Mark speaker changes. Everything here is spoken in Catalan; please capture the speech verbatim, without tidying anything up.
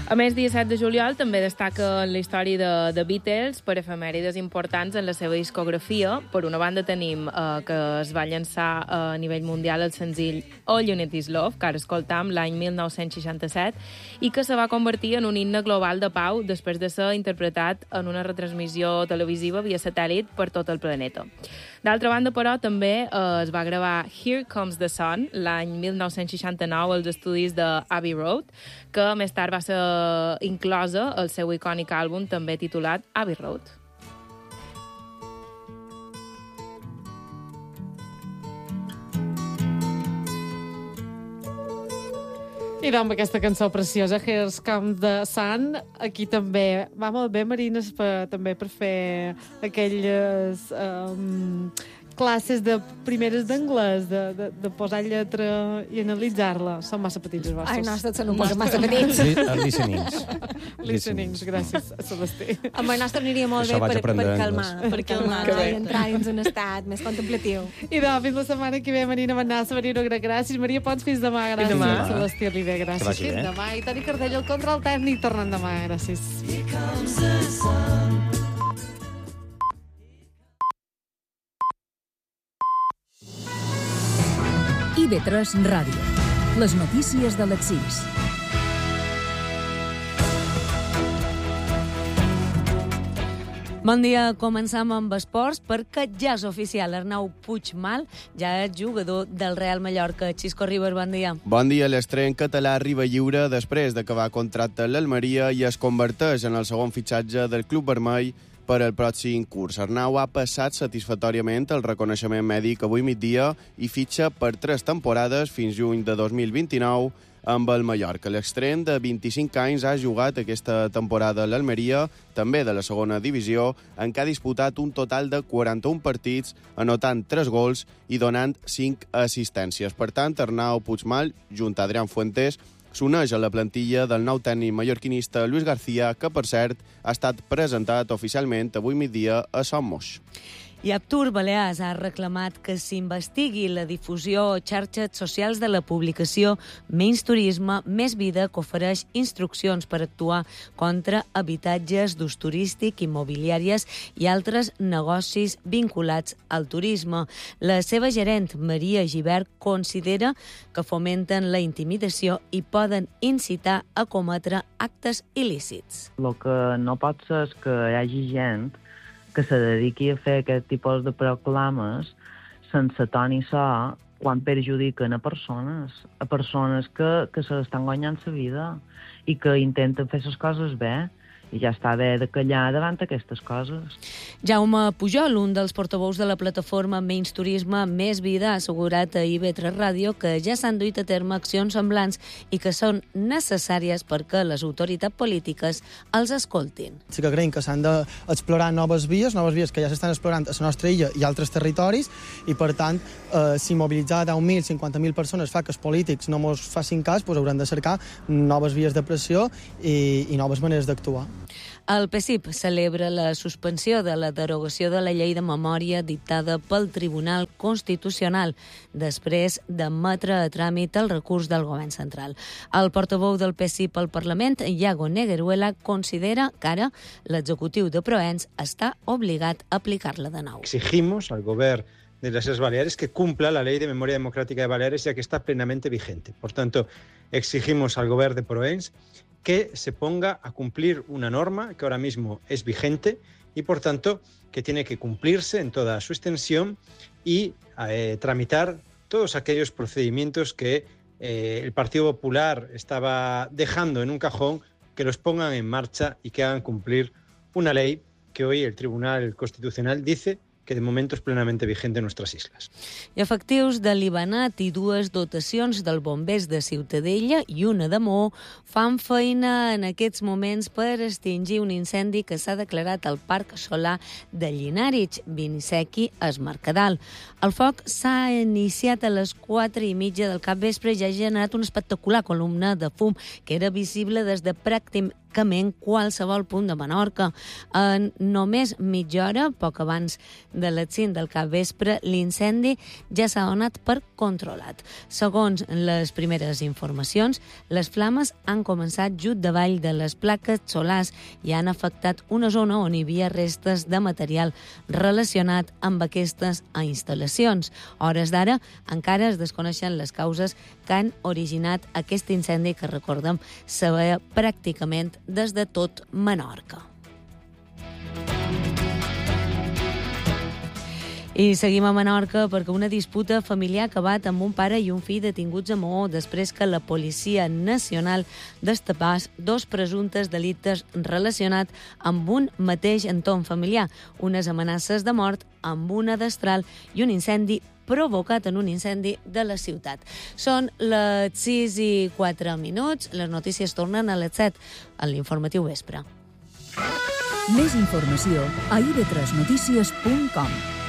Speaker 1: A més, dia set de juliol també destaca en la història de, de Beatles per efemèrides importants en la seva discografia. Per una banda tenim eh, que es va llançar eh, a nivell mundial el senzill All You Need Is Love, que ara escoltam l'any mil nou-cents seixanta-set, i que se va convertir en un himne global de pau després de ser interpretat en una retransmissió televisiva via satèl·lit per tot el planeta. D'altra banda, però, també eh, es va gravar Here Comes the Sun l'any mil nou-cents seixanta-nou als estudis de Abbey Road, que més tard va ser inclosa al seu icònic àlbum també titulat Abbey Road.
Speaker 2: I doncs, amb aquesta cançó preciosa, Here Comes the Sun, aquí també va molt bé, Marines, per, també per fer aquelles um, classes de primeres d'anglès, de, de, de posar lletra i analitzar-la. Són massa petits els vostres.
Speaker 3: Ai, nostres són un poc massa petits.
Speaker 4: Listenings.
Speaker 2: Listenings, gràcies, Celestí.
Speaker 3: Amb el nostre aniria molt bé per, per calmar, per calmar i entrar dins un estat més contemplatiu.
Speaker 2: I doncs, fins la setmana que ve, Marina Manassa, Marina Ogra, gràcies. Maria Pons, fins demà, gràcies.
Speaker 1: demà.
Speaker 2: Celestí Oliver, gràcies. Fins demà. I Toni Cardell, el control tècnic, tornant demà, gràcies.
Speaker 5: I ve tres Ràdio. Les notícies de les sis.
Speaker 6: Bon dia, començam amb esports perquè ja és oficial. Arnau Puigmal ja és jugador del Real Mallorca. Xisco Ribas, bon dia.
Speaker 7: Bon dia. L'estrena en català arriba lliure després d'acabar contracte a l'Almeria i es converteix en el segon fitxatge del Club Vermell per al pròxim curs. Arnau ha passat satisfactòriament el reconeixement mèdic avui migdia i fitxa per tres temporades fins juny de dos mil vint-i-nou amb el Mallorca. L'extrem de vint-i-cinc anys ha jugat aquesta temporada a l'Almeria, també de la segona divisió, en què ha disputat un total de quaranta-un partits, anotant tres gols i donant cinc assistències. Per tant, Arnau Puigmal, junt a Adrián Fuentes, s'uneix a la plantilla del nou tècnic mallorquinista Luis García, que, per cert, ha estat presentat oficialment avui migdia a Somos.
Speaker 6: I Aptur Balears ha reclamat que s'investigui la difusió a xarxes socials de la publicació Menys Turisme, Més Vida, que ofereix instruccions per actuar contra habitatges d'ús turístic, immobiliàries i altres negocis vinculats al turisme. La seva gerent, Maria Gibert, considera que fomenten la intimidació i poden incitar a cometre actes il·lícits.
Speaker 8: El que no pot ser és que hi hagi gent que se dediqui a fer aquest tipus de proclames sense to ni so quan perjudiquen a persones, a persones que, que se l'estan guanyant la vida i que intenten fer les coses bé. I ja està bé de callar davant aquestes coses.
Speaker 6: Jaume Pujol, un dels portaveus de la plataforma Menys Turisme, Més Vida, ha assegurat a I V tres Ràdio que ja s'han duit a terme accions semblants i que són necessàries perquè les autoritats polítiques els escoltin.
Speaker 9: Sí que creiem que s'han d'explorar noves vies, noves vies que ja s'estan explorant a la nostra illa i altres territoris, i per tant, eh, si mobilitzar deu mil, cinquanta mil persones fa que els polítics no mos facin cas, doncs haurem de cercar noves vies de pressió i, i noves maneres d'actuar.
Speaker 6: El P S I P celebra la suspensió de la derogació de la llei de memòria dictada pel Tribunal Constitucional després d'admetre a tràmit el recurs del govern central. El portaveu del P S I P al Parlament, Iago Negueruela, considera que ara l'executiu de Proens està obligat a aplicar-la de nou.
Speaker 10: Exigimos al govern de las Islas Baleares que cumpla la Ley de Memoria Democrática de Baleares, ya que está plenamente vigente. Por tanto, exigimos al govern de Proens que se ponga a cumplir una norma que ahora mismo es vigente y, por tanto, que tiene que cumplirse en toda su extensión y eh, tramitar todos aquellos procedimientos que eh, el Partido Popular estaba dejando en un cajón, que los pongan en marcha y que hagan cumplir una ley que hoy el Tribunal Constitucional dice que de momento és plenament vigent en nostres isles.
Speaker 6: I efectius de l'Ibanat i dues dotacions del Bombers de Ciutadella i una de Maó fan feina en aquests moments per extingir un incendi que s'ha declarat al Parc Solar de Llinàrich, Vinisequi, es Mercadal. El foc s'ha iniciat a les quatre i mitja del capvespre i ja ha generat una espectacular columna de fum que era visible des de pràcticament pràcticament qualsevol punt de Menorca. En només mitja hora, poc abans de les cinc del capvespre, l'incendi ja s'ha donat per controlat. Segons les primeres informacions, les flames han començat just davall de les plaques solars i han afectat una zona on hi havia restes de material relacionat amb aquestes instal·lacions. A hores d'ara encara es desconeixen les causes que han originat aquest incendi que, recordem, se veia pràcticament des de tot Menorca. I seguim a Menorca perquè una disputa familiar ha acabat amb un pare i un fill detinguts a Maó després que la Policia Nacional destapàs dos presumptes delictes relacionats amb un mateix entorn familiar, unes amenaces de mort amb una destral i un incendi provocat en un incendi de la ciutat. Són les sis i quatre minuts, les notícies tornen a les set, a l'informatiu vespre.
Speaker 5: Més informació a i ve tres notícies punt com.